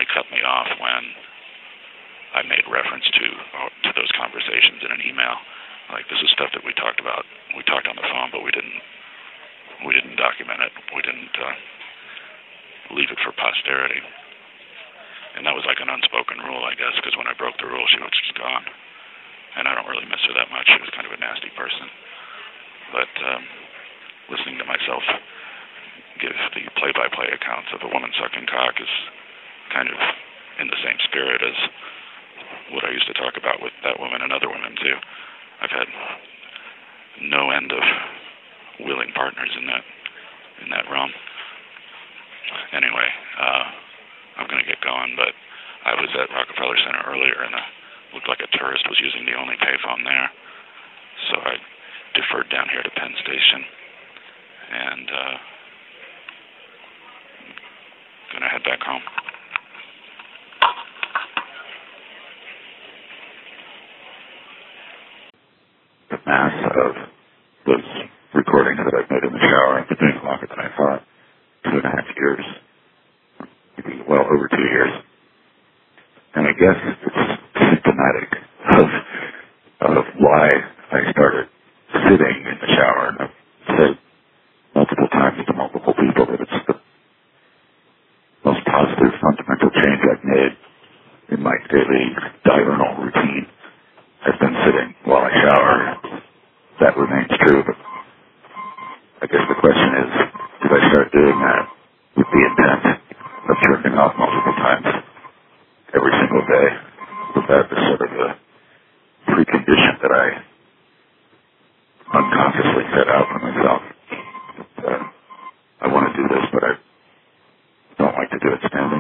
cut me off when I made reference to those conversations in an email. Like, this is stuff that we talked about. We talked on the phone, but we didn't document it. We didn't leave it for posterity. And that was like an unspoken rule, I guess, because when I broke the rule, she was just gone. And I don't really miss her that much. She was kind of a nasty person. But listening to myself give the play-by-play accounts of a woman sucking cock is kind of in the same spirit as what I used to talk about with that woman and other women, too. I've had no end of willing partners in that realm. Anyway, I'm going to get going, but I was at Rockefeller Center earlier, and it looked like a tourist was using the only payphone there. So I deferred down here to Penn Station, and going to head back home. The mass of those recordings that I've made in the shower have been doing longer than I thought. 2.5 years. Maybe well over 2 years. And I guess it's symptomatic of why I started sitting in the shower. And I've said multiple times to multiple people that it's the most positive, fundamental change I've made in my daily diurnal routine. I've been sitting while I shower. That remains true, but I guess the question is, did I start doing that with the intent of jerking off multiple times every single day? Was that the sort of a precondition that I unconsciously set out for myself? I want to do this, but I don't like to do it standing.